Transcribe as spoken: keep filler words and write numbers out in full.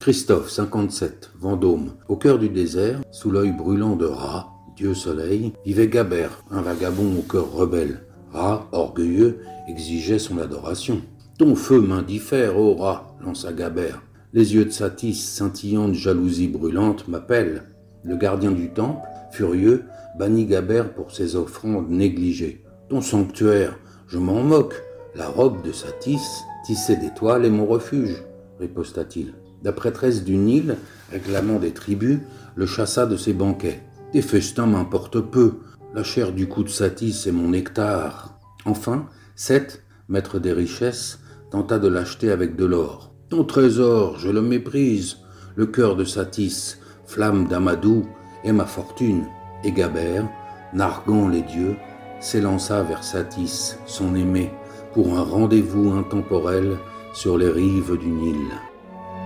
Christophe, cinquante-sept, Vendôme. Au cœur du désert, sous l'œil brûlant de Ra, Dieu Soleil, vivait Gaber, un vagabond au cœur rebelle. Ra, orgueilleux, exigeait son adoration. « Ton feu m'indiffère, ô Ra !» lança Gaber. Les yeux de Satis, scintillant de jalousie brûlante, m'appellent. Le gardien du temple, furieux, bannit Gaber pour ses offrandes négligées. « Ton sanctuaire, je m'en moque. La robe de Satis, tissée d'étoiles, est mon refuge, » riposta-t-il. La prêtresse du Nil, réclamant des tribus, le chassa de ses banquets. « Tes festins m'importent peu. La chair du cou de Satis est mon nectar. » Enfin, Seth, maître des richesses, tenta de l'acheter avec de l'or. « Ton trésor, je le méprise. Le cœur de Satis, flamme d'Amadou, est ma fortune. » Et Gaber, narguant les dieux, s'élança vers Satis, son aimé, pour un rendez-vous intemporel sur les rives du Nil.